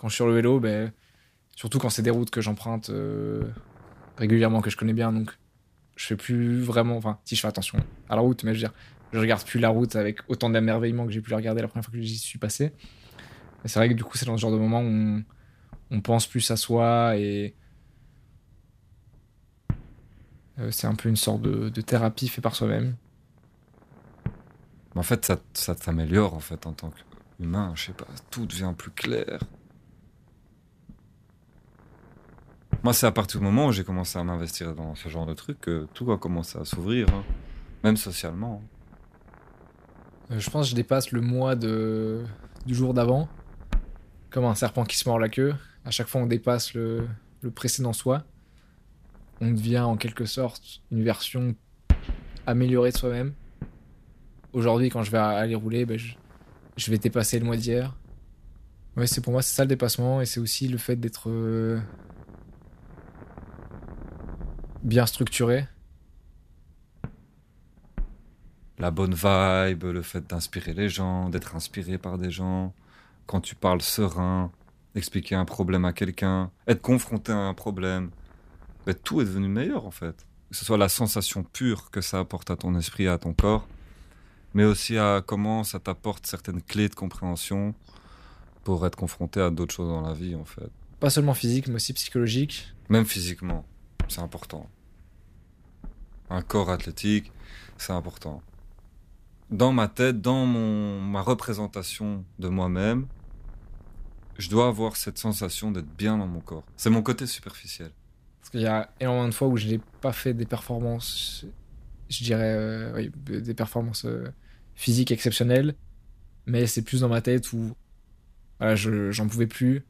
quand je suis sur le vélo, surtout quand c'est des routes que j'emprunte régulièrement, que je connais bien, donc je fais plus vraiment... Enfin, si je fais attention à la route, mais je veux dire, je regarde plus la route avec autant d'émerveillement que j'ai pu la regarder la première fois que j'y suis passé. Et c'est vrai que du coup, c'est dans ce genre de moment où on pense plus à soi et c'est un peu une sorte de thérapie fait par soi-même. Mais en fait, ça t'améliore en fait en tant qu'humain, je sais pas, tout devient plus clair. Moi, c'est à partir du moment où j'ai commencé à m'investir dans ce genre de truc que tout a commencé à s'ouvrir, hein. Même socialement. Je pense que je dépasse le mois du jour d'avant, comme un serpent qui se mord la queue. À chaque fois, on dépasse le précédent soi. On devient en quelque sorte une version améliorée de soi-même. Aujourd'hui, quand je vais aller rouler, je vais dépasser le mois d'hier. Ouais, c'est pour moi, c'est ça le dépassement, et c'est aussi le fait d'être bien structuré. La bonne vibe, le fait d'inspirer les gens, d'être inspiré par des gens, quand tu parles serein, expliquer un problème à quelqu'un, être confronté à un problème, ben, tout est devenu meilleur en fait. Que ce soit la sensation pure que ça apporte à ton esprit et à ton corps, mais aussi à comment ça t'apporte certaines clés de compréhension pour être confronté à d'autres choses dans la vie en fait. Pas seulement physique, mais aussi psychologique. Même physiquement, c'est important. Un corps athlétique, c'est important. Dans ma tête, dans ma représentation de moi-même, je dois avoir cette sensation d'être bien dans mon corps. C'est mon côté superficiel. Parce qu'il y a énormément de fois où je n'ai pas fait des performances, je dirais, oui, des performances physiques exceptionnelles, mais c'est plus dans ma tête où voilà, j'en pouvais plus.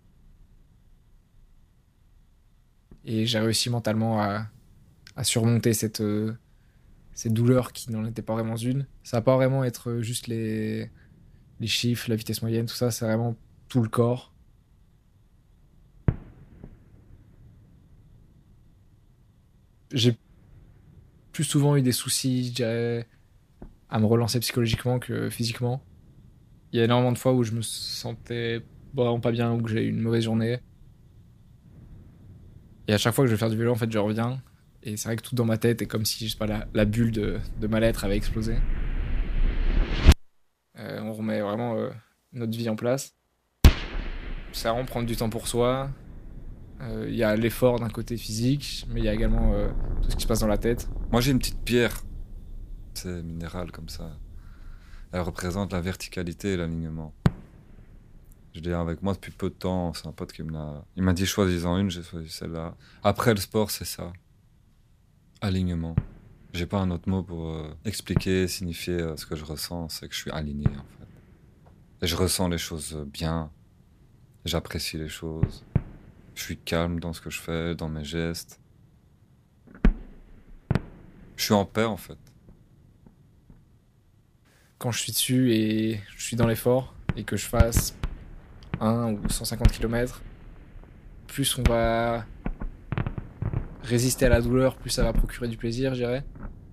Et j'ai réussi mentalement à surmonter cette douleur qui n'en était pas vraiment une. Ça va pas vraiment être juste les chiffres, la vitesse moyenne, tout ça, c'est vraiment tout le corps. J'ai plus souvent eu des soucis, je dirais, à me relancer psychologiquement que physiquement. Il y a énormément de fois où je me sentais vraiment pas bien ou que j'ai eu une mauvaise journée. Et à chaque fois que je vais faire du vélo, en fait, je reviens. Et c'est vrai que tout dans ma tête est comme si, je sais pas, la bulle de mal-être avait explosé. On remet vraiment notre vie en place. C'est vraiment prendre du temps pour soi. Il y a l'effort d'un côté physique, mais il y a également tout ce qui se passe dans la tête. Moi, j'ai une petite pierre, c'est minéral comme ça. Elle représente la verticalité et l'alignement. Je l'ai avec moi depuis peu de temps. C'est un pote qui me l'a. Il m'a dit choisis-en une, j'ai choisi celle-là. Après le sport, c'est ça. Alignement. J'ai pas un autre mot pour expliquer, signifier ce que je ressens. C'est que je suis aligné en fait. Et je ressens les choses bien. J'apprécie les choses. Je suis calme dans ce que je fais, dans mes gestes. Je suis en paix en fait. Quand je suis dessus et je suis dans l'effort et que je fasse 1 ou 150 km, plus on va résister à la douleur, plus ça va procurer du plaisir, je dirais.